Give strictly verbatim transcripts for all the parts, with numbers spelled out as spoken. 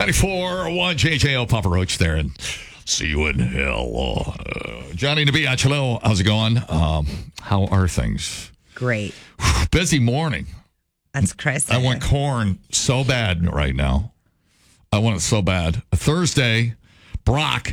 ninety-four point one J J O, Papa Roach there, and see you in hell. Uh, Johnny Nabiachelo, how's it going? Um, how are things? Great. Busy morning. That's crazy. I want corn so bad right now. I want it so bad. Thursday, Brock,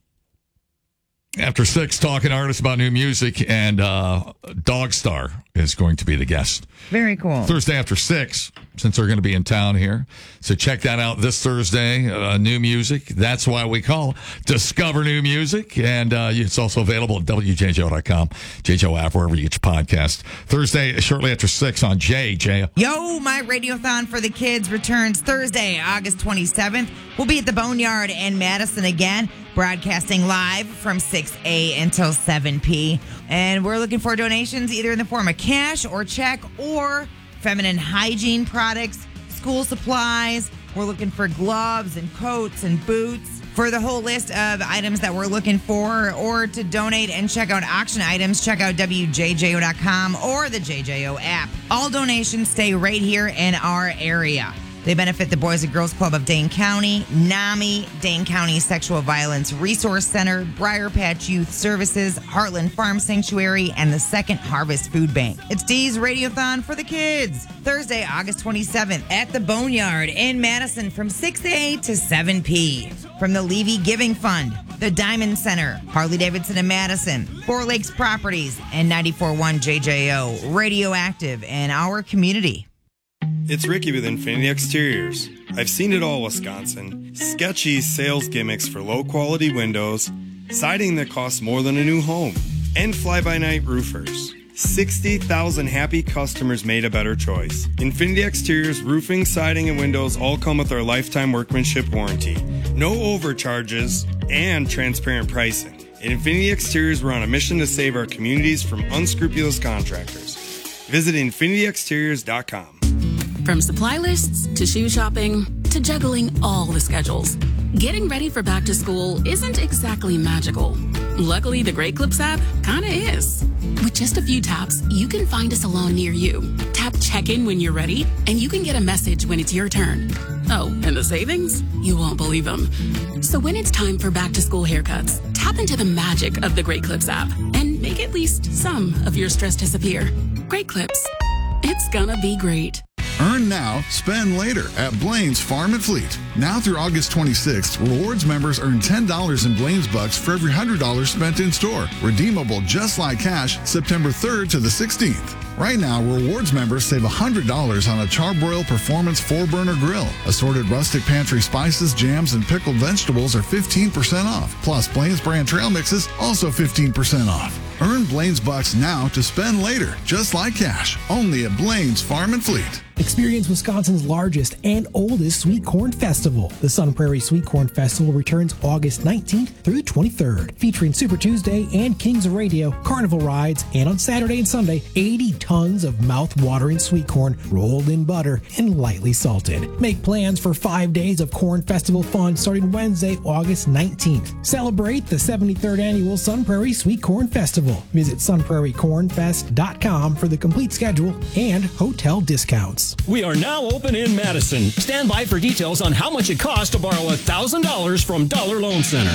after six, talking to artists about new music, and uh, Dogstar is going to be the guest. Very cool. Thursday after six, since they're going to be in town here. So check that out this Thursday, uh, new music. That's why we call it Discover New Music. And uh, it's also available at W J J O dot com, J J O app, wherever you get your podcast. Thursday, shortly after six on J J O. Yo, my Radiothon for the Kids returns Thursday, August twenty-seventh. We'll be at the Boneyard in Madison again, broadcasting live from six a until seven p. And we're looking for donations either in the form of cash or check or feminine hygiene products, school supplies. We're looking for gloves and coats and boots. For the whole list of items that we're looking for or to donate and check out auction items, check out W J J O dot com or the J J O app. All donations stay right here in our area. They benefit the Boys and Girls Club of Dane County, NAMI, Dane County Sexual Violence Resource Center, Briar Patch Youth Services, Heartland Farm Sanctuary, and the Second Harvest Food Bank. It's Dee's Radiothon for the Kids, Thursday, August twenty-seventh at the Boneyard in Madison from six a to seven p. From the Levy Giving Fund, the Diamond Center, Harley-Davidson in Madison, Four Lakes Properties, and ninety-four point one J J O, Radioactive in our community. It's Ricky with Infinity Exteriors. I've seen it all, Wisconsin. Sketchy sales gimmicks for low-quality windows, siding that costs more than a new home, and fly-by-night roofers. sixty thousand happy customers made a better choice. Infinity Exteriors roofing, siding, and windows all come with our lifetime workmanship warranty. No overcharges and transparent pricing. At Infinity Exteriors, we're on a mission to save our communities from unscrupulous contractors. Visit Infinity Exteriors dot com. From supply lists to shoe shopping to juggling all the schedules, getting ready for back to school isn't exactly magical. Luckily, the Great Clips app kinda is. With just a few taps, you can find a salon near you. Tap check-in when you're ready, and you can get a message when it's your turn. Oh, and the savings? You won't believe them. So when it's time for back to school haircuts, tap into the magic of the Great Clips app and make at least some of your stress disappear. Great Clips. It's gonna be great. Earn now, spend later at Blaine's Farm and Fleet. Now through August twenty-sixth, rewards members earn ten dollars in Blaine's Bucks for every one hundred dollars spent in store. Redeemable just like cash September third to the sixteenth. Right now, rewards members save one hundred dollars on a Charbroil Performance four burner grill. Assorted rustic pantry spices, jams, and pickled vegetables are fifteen percent off. Plus, Blaine's brand trail mixes also fifteen percent off. Earn Blaine's Bucks now to spend later, just like cash. Only at Blaine's Farm and Fleet. Experience Wisconsin's largest and oldest Sweet Corn Festival. The Sun Prairie Sweet Corn Festival returns August nineteenth through the twenty-third, featuring Super Tuesday and Kings of Radio, carnival rides, and on Saturday and Sunday, eighty tons of mouth-watering sweet corn rolled in butter and lightly salted. Make plans for five days of Corn Festival fun starting Wednesday, August nineteenth. Celebrate the seventy-third Annual Sun Prairie Sweet Corn Festival. Visit sun prairie corn fest dot com for the complete schedule and hotel discounts. We are now open in Madison. Stand by for details on how much it costs to borrow one thousand dollars from Dollar Loan Center.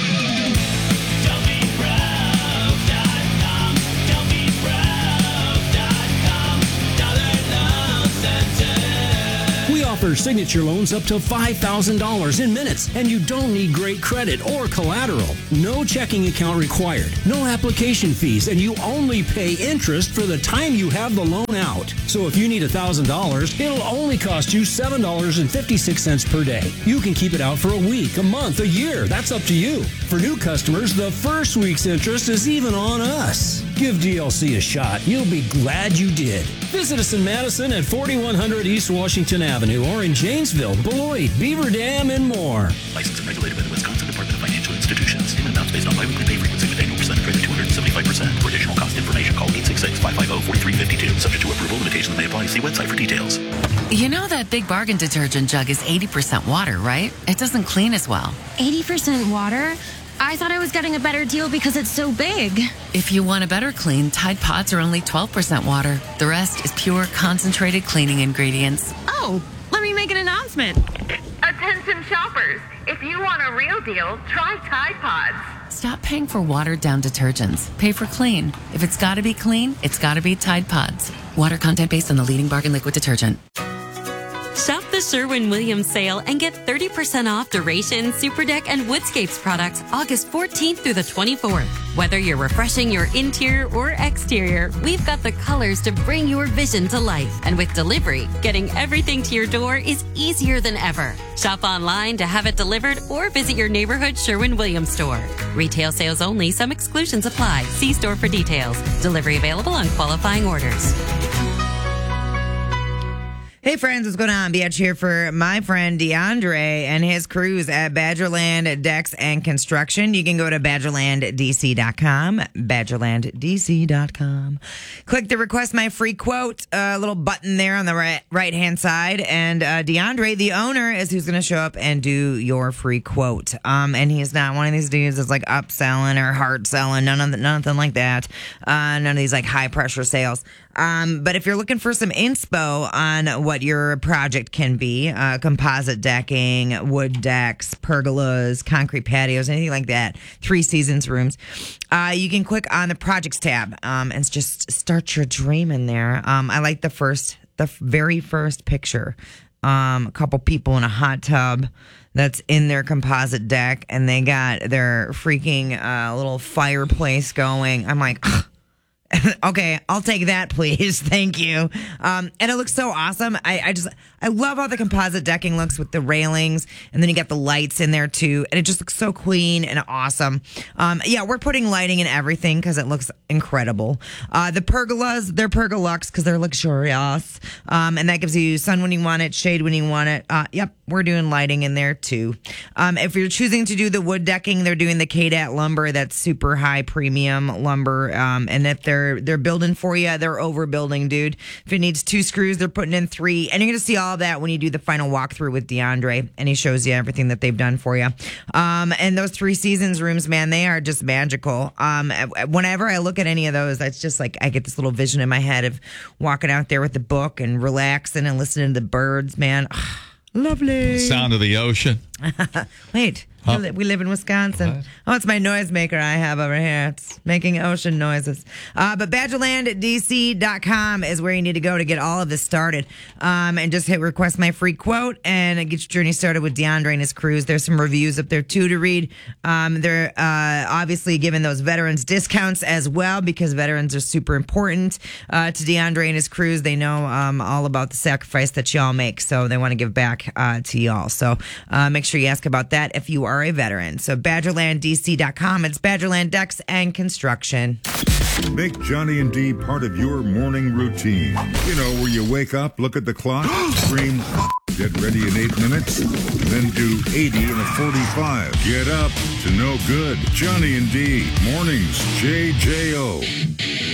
Offer signature loans up to five thousand dollars in minutes, and you don't need great credit or collateral. No checking account required, no application fees, and you only pay interest for the time you have the loan out. So if you need one thousand dollars, it'll only cost you seven dollars and fifty-six cents per day. You can keep it out for a week, a month, a year. That's up to you. For new customers, the first week's interest is even on us. Give D L C a shot. You'll be glad you did. Visit us in Madison at forty-one hundred East Washington Avenue or in Janesville, Beloit, Beaver Dam, and more. Licensed and regulated by the Wisconsin Department of Financial Institutions. Payment amounts based on biweekly pay frequency with annual percentage rate of two hundred seventy-five percent. For additional cost information, call eight six six, five five zero, four three five two. Subject to approval, limitations may apply. See website for details. You know that Big Bargain detergent jug is eighty percent water, right? It doesn't clean as well. eighty percent water? I thought I was getting a better deal because it's so big. If you want a better clean, Tide Pods are only twelve percent water. The rest is pure, concentrated cleaning ingredients. Oh, let me make an announcement. Attention shoppers, if you want a real deal, try Tide Pods. Stop paying for watered-down detergents. Pay for clean. If it's got to be clean, it's got to be Tide Pods. Water content based on the leading bargain liquid detergent. Shop the Sherwin-Williams sale and get thirty percent off Duration, Superdeck, and Woodscapes products August fourteenth through the twenty-fourth. Whether you're refreshing your interior or exterior, we've got the colors to bring your vision to life. And with delivery, getting everything to your door is easier than ever. Shop online to have it delivered or visit your neighborhood Sherwin-Williams store. Retail sales only. Some exclusions apply. See store for details. Delivery available on qualifying orders. Hey friends, what's going on? Biatch here for my friend DeAndre and his crews at Badgerland Decks and Construction. You can go to badgerland d c dot com, badgerland d c dot com. Click the request my free quote, a uh, little button there on the right, right-hand side. And uh, DeAndre, the owner, is who's going to show up and do your free quote. Um, and he's not one of these dudes that's like upselling or hard selling, none of the, nothing like that. Uh, none of these like high-pressure sales. Um, but if you're looking for some inspo on what your project can be, uh, composite decking, wood decks, pergolas, concrete patios, anything like that, three seasons rooms, uh, you can click on the projects tab, um, and just start your dream in there. Um, I like the first, the very first picture. Um, a couple people in a hot tub that's in their composite deck, and they got their freaking, uh, little fireplace going. I'm like, ugh. Okay, I'll take that, please. Thank you. Um, and it looks so awesome. I, I just, I love how the composite decking looks with the railings, and then you got the lights in there too, and it just looks so clean and awesome. Um, yeah, we're putting lighting in everything because it looks incredible. Uh, the pergolas, they're pergolux because they're luxurious, um, and that gives you sun when you want it, shade when you want it. Uh, yep, we're doing lighting in there too. Um, if you're choosing to do the wood decking, they're doing the K D A T lumber. That's super high premium lumber, um, and if they're They're building for you. They're overbuilding, dude. If it needs two screws, they're putting in three. And you're going to see all that when you do the final walkthrough with DeAndre. And he shows you everything that they've done for you. Um, and those three seasons rooms, man, they are just magical. Um, whenever I look at any of those, that's just like I get this little vision in my head of walking out there with the book and relaxing and listening to the birds, man. Lovely. The sound of the ocean. Wait. Huh? We, li- we live in Wisconsin. What? Oh, it's my noisemaker I have over here. It's making ocean noises. Uh, but badgerland d c dot com is where you need to go to get all of this started. Um, and just hit request my free quote and get your journey started with DeAndre and his crews. There's some reviews up there too to read. Um, they're uh, obviously giving those veterans discounts as well because veterans are super important uh, to DeAndre and his crews. They know um, all about the sacrifice that y'all make, so they want to give back uh, to y'all. So uh, make sure you ask about that if you are are a veteran. So badgerland d c dot com. It's Badgerland Decks and Construction. Make Johnny and Dee part of your morning routine. You know, where you wake up, look at the clock, scream, get ready in eight minutes, then do eighty in a forty-five. Get up to no good. Johnny and Dee, mornings, J J O.